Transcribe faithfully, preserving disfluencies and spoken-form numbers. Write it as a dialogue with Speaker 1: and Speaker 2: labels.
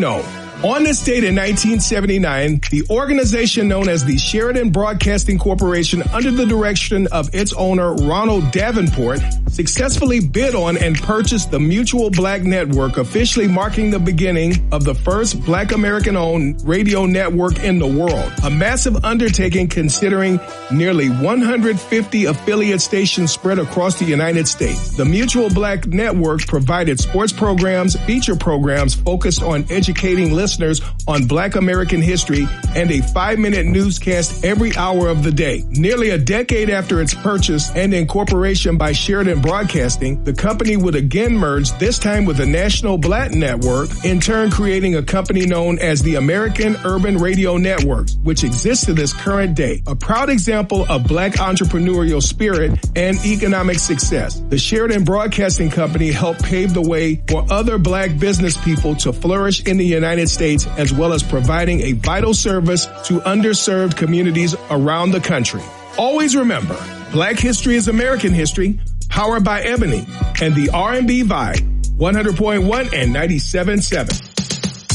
Speaker 1: know. On this date in nineteen seventy-nine, the organization known as the Sheridan Broadcasting Corporation, under the direction of its owner, Ronald Davenport, successfully bid on and purchased the Mutual Black Network, officially marking the beginning of the first Black American-owned radio network in the world. A massive undertaking considering nearly one hundred fifty affiliate stations spread across the United States. The Mutual Black Network provided sports programs, feature programs focused on educating listeners listeners on Black American history, and a five-minute newscast every hour of the day. Nearly a decade after its purchase and incorporation by Sheridan Broadcasting, the company would again merge, this time with the National Black Network, in turn creating a company known as the American Urban Radio Network, which exists to this current day. A proud example of Black entrepreneurial spirit and economic success. The Sheridan Broadcasting Company helped pave the way for other Black business people to flourish in the United States, as well as providing a vital service to underserved communities around the country. Always remember, Black history is American history, powered by Ebony and the R and B Vibe, one hundred point one and ninety-seven point seven.